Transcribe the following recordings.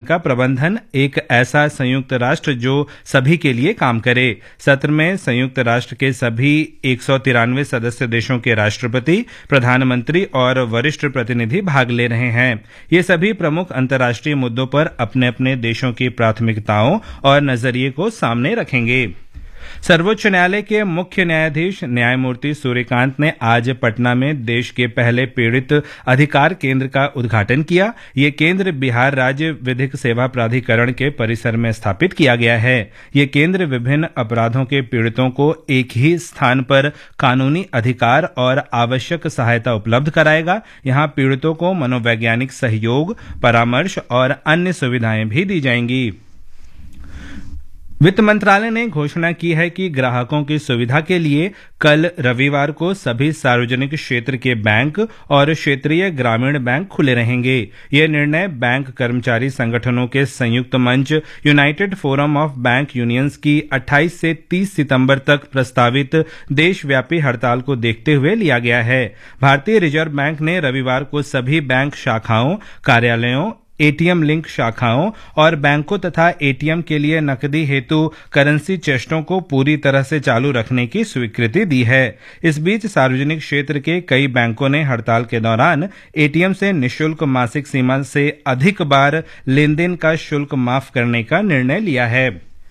का प्रबंधन, एक ऐसा संयुक्त राष्ट्र जो सभी के लिए काम करे। सत्र में संयुक्त राष्ट्र के सभी 193 सदस्य देशों के राष्ट्रपति, प्रधानमंत्री और वरिष्ठ प्रतिनिधि भाग ले रहे हैं। ये सभी प्रमुख अंतर्राष्ट्रीय मुद्दों पर अपने अपने देशों की प्राथमिकताओं और नजरिए को सामने रखेंगे। सर्वोच्च न्यायालय के मुख्य न्यायाधीश न्यायमूर्ति सूर्यकांत ने आज पटना में देश के पहले पीड़ित अधिकार केंद्र का उद्घाटन किया। ये केंद्र बिहार राज्य विधिक सेवा प्राधिकरण के परिसर में स्थापित किया गया है। ये केंद्र विभिन्न अपराधों के पीड़ितों को एक ही स्थान पर कानूनी अधिकार और आवश्यक सहायता उपलब्ध कराएगा। यहाँ पीड़ितों को मनोवैज्ञानिक सहयोग, परामर्श और अन्य सुविधाएं भी दी जाएंगी। वित्त मंत्रालय ने घोषणा की है कि ग्राहकों की सुविधा के लिए कल रविवार को सभी सार्वजनिक क्षेत्र के बैंक और क्षेत्रीय ग्रामीण बैंक खुले रहेंगे। यह निर्णय बैंक कर्मचारी संगठनों के संयुक्त मंच United forum of bank unions की 28 से 30 सितंबर तक प्रस्तावित देशव्यापी हड़ताल को देखते हुए लिया गया है। भारतीय रिजर्व बैंक ने रविवार को सभी बैंक शाखाओं, कार्यालयों, एटीएम लिंक शाखाओं और बैंकों तथा एटीएम के लिए नकदी हेतु करेंसी चेस्टों को पूरी तरह से चालू रखने की स्वीकृति दी है। इस बीच सार्वजनिक क्षेत्र के कई बैंकों ने हड़ताल के दौरान एटीएम से निःशुल्क मासिक सीमा से अधिक बार लेनदेन का शुल्क माफ करने का निर्णय लिया है।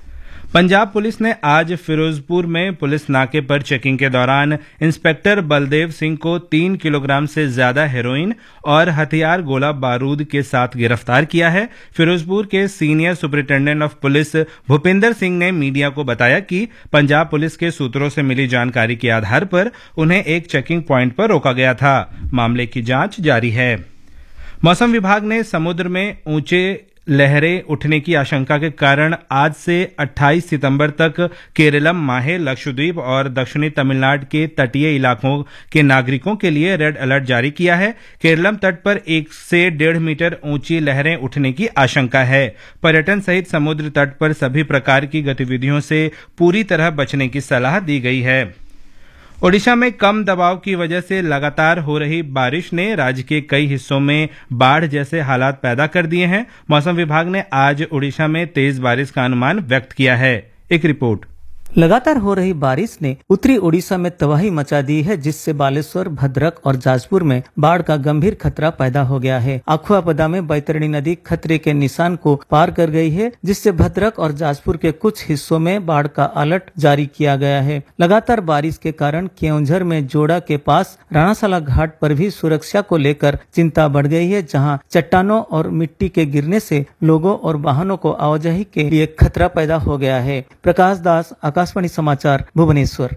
पंजाब पुलिस ने आज फिरोजपुर में पुलिस नाके पर चेकिंग के दौरान इंस्पेक्टर बलदेव सिंह को 3 किलोग्राम से ज्यादा हेरोइन और हथियार गोला बारूद के साथ गिरफ्तार किया है। फिरोजपुर के senior superintendent of police Bhupinder Singh ने मीडिया को बताया कि पंजाब पुलिस के सूत्रों से मिली जानकारी के आधार पर उन्हें एक चेकिंग प्वाइंट पर रोका गया था। मामले की जांच जारी है। मौसम विभाग ने समुद्र में ऊंचे लहरें उठने की आशंका के कारण आज से 28 सितंबर तक केरलम, माहे, लक्षद्वीप और दक्षिणी तमिलनाडु के तटीय इलाकों के नागरिकों के लिए रेड अलर्ट जारी किया है। केरलम तट पर 1 से 1.5 मीटर ऊंची लहरें उठने की आशंका है। पर्यटन सहित समुद्र तट पर सभी प्रकार की गतिविधियों से पूरी तरह बचने की सलाह दी गई है। ओडिशा में कम दबाव की वजह से लगातार हो रही बारिश ने राज्य के कई हिस्सों में बाढ़ जैसे हालात पैदा कर दिए हैं। मौसम विभाग ने आज ओडिशा में तेज बारिश का अनुमान व्यक्त किया है। एक रिपोर्ट। लगातार हो रही बारिश ने उत्तरी ओडिशा में तबाही मचा दी है, जिससे बालेश्वर, भद्रक और जाजपुर में बाढ़ का गंभीर खतरा पैदा हो गया है। अखुआपदा में बैतरणी नदी खतरे के निशान को पार कर गई है, जिससे भद्रक और जाजपुर के कुछ हिस्सों में बाढ़ का अलर्ट जारी किया गया है। लगातार बारिश के कारण केओंझर में जोड़ा के पास राणासाला घाट पर भी सुरक्षा को लेकर चिंता बढ़ गई है, जहां चट्टानों और मिट्टी के गिरने से लोगों और वाहनों को आवाजाही के लिए खतरा पैदा हो गया है। प्रकाश दास, आकाशवाणी समाचार, भुवनेश्वर।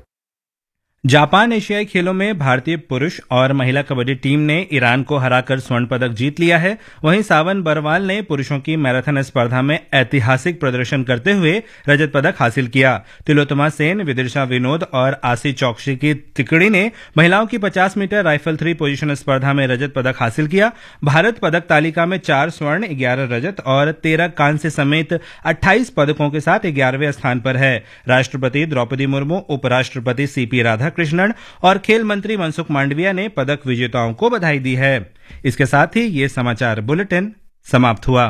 जापान एशियाई खेलों में भारतीय पुरुष और महिला कबड्डी टीम ने ईरान को हराकर स्वर्ण पदक जीत लिया है। वहीं सावन बरवाल ने पुरुषों की मैराथन स्पर्धा में ऐतिहासिक प्रदर्शन करते हुए रजत पदक हासिल किया। तिलोत्तमा सेन, विदिशा विनोद और आशी चौकसी की तिकड़ी ने महिलाओं की 50 मीटर राइफल 3 पोजीशन स्पर्धा में रजत पदक हासिल किया। भारत पदक तालिका में 4 स्वर्ण, 11 रजत और 13 कांस्य समेत 28 पदकों के साथ 11वें स्थान पर है। राष्ट्रपति द्रौपदी मुर्मू, उपराष्ट्रपति सीपी राधाकृष्णन और खेल मंत्री मनसुख मांडविया ने पदक विजेताओं को बधाई दी है। इसके साथ ही ये समाचार बुलेटिन समाप्त हुआ।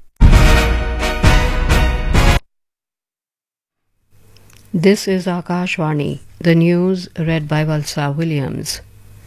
This is Akashvani, the news red bye Valsa Williams.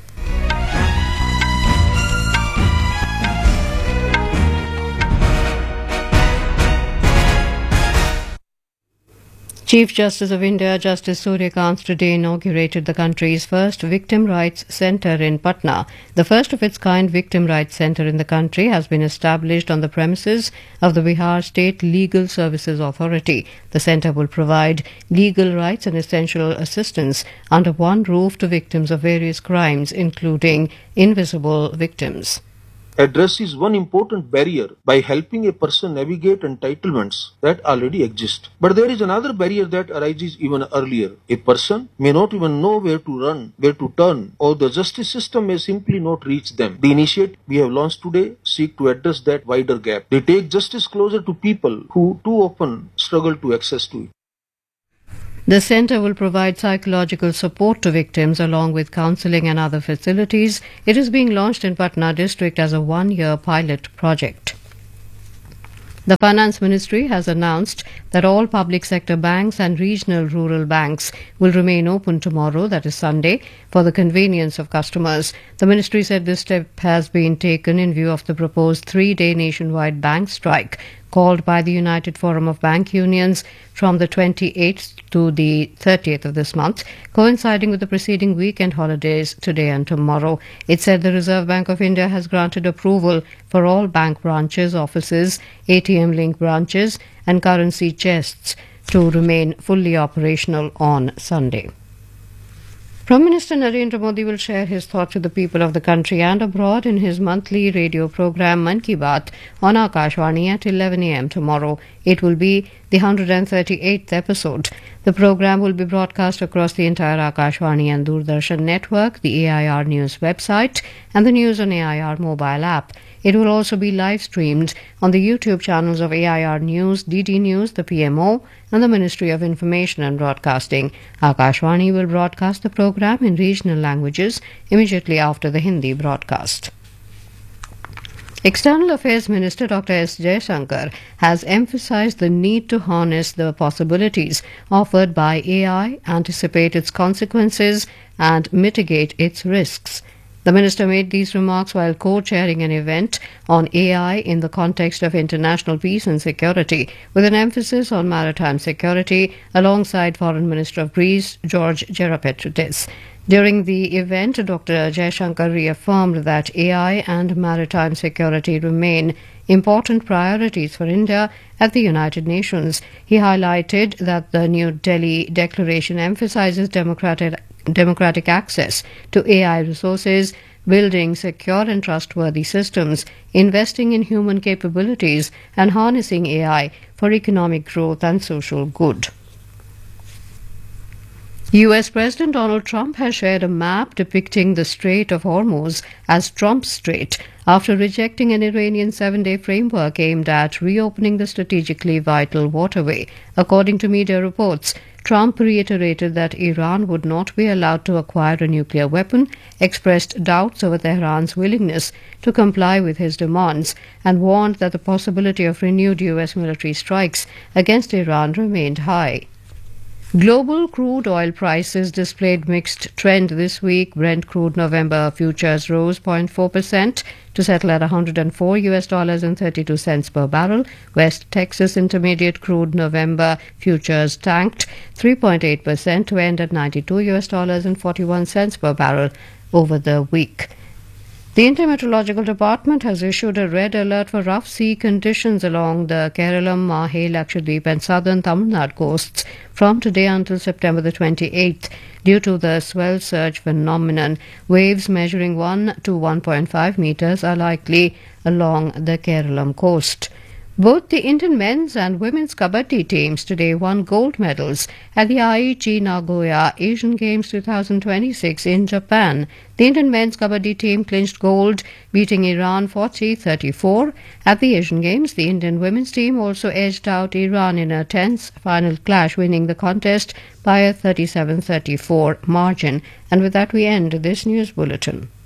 Chief Justice of India, Justice Surya Kant, today inaugurated the country's first Victim Rights Centre in Patna. The first of its kind Victim Rights Centre in the country has been established on the premises of the Bihar State Legal Services Authority. The centre will provide legal rights and essential assistance under one roof to victims of various crimes, including invisible victims. Addresses one important barrier by helping a person navigate entitlements that already exist. But there is another barrier that arises even earlier. A person may not even know where to run, where to turn, or the justice system may simply not reach them. The initiative we have launched today seek to address that wider gap. They take justice closer to people who too often struggle to access to it. The centre will provide psychological support to victims along with counselling and other facilities. It is being launched in Patna district as a one-year pilot project. The Finance Ministry has announced that all public sector banks and regional rural banks will remain open tomorrow, that is Sunday, for the convenience of customers. The ministry said this step has been taken in view of the proposed 3-day nationwide bank strike called by the United Forum of Bank Unions from the 28th to the 30th of this month, coinciding with the preceding weekend holidays today and tomorrow. It said the Reserve Bank of India has granted approval for all bank branches, offices, ATM-linked branches and currency chests to remain fully operational on Sunday. Prime Minister Narendra Modi will share his thoughts with the people of the country and abroad in his monthly radio program Mann Ki Baat on Akashvani at 11 a.m. tomorrow. It will be the 138th episode. The program will be broadcast across the entire Akashvani and Doordarshan network, the AIR News website and the News on AIR mobile app. It will also be live streamed on the YouTube channels of AIR News, DD News, the PMO and the Ministry of Information and Broadcasting. Akashvani will broadcast the program in regional languages immediately after the Hindi broadcast. External Affairs Minister Dr. S. Jaishankar has emphasized the need to harness the possibilities offered by AI, anticipate its consequences and mitigate its risks. The minister made these remarks while co-chairing an event on AI in the context of international peace and security, with an emphasis on maritime security alongside Foreign Minister of Greece, George Geropetrides. During the event, Dr. Jaishankar reaffirmed that AI and maritime security remain important priorities for India at the United Nations. He highlighted that the New Delhi Declaration emphasizes democratic access to AI resources, building secure and trustworthy systems, investing in human capabilities, and harnessing AI for economic growth and social good. U.S. President Donald Trump has shared a map depicting the Strait of Hormuz as Trump's Strait after rejecting an Iranian 7-day framework aimed at reopening the strategically vital waterway. According to media reports, Trump reiterated that Iran would not be allowed to acquire a nuclear weapon, expressed doubts over Tehran's willingness to comply with his demands, and warned that the possibility of renewed U.S. military strikes against Iran remained high. Global crude oil prices displayed mixed trend this week. Brent crude November futures rose 0.4% to settle at $104.32 per barrel. West Texas Intermediate crude November futures tanked 3.8% to end at $92.41 per barrel over the week. The Indian Meteorological Department has issued a red alert for rough sea conditions along the Kerala, Mahe, Lakshadweep and southern Tamil Nadu coasts from today until September the 28th. Due to the swell surge phenomenon, waves measuring 1 to 1.5 meters are likely along the Kerala coast. Both the Indian men's and women's kabaddi teams today won gold medals at the Aichi Nagoya Asian Games 2026 in Japan. The Indian men's kabaddi team clinched gold, beating Iran 40-34. At the Asian Games, the Indian women's team also edged out Iran in a tense final clash, winning the contest by a 37-34 margin. And with that, we end this news bulletin.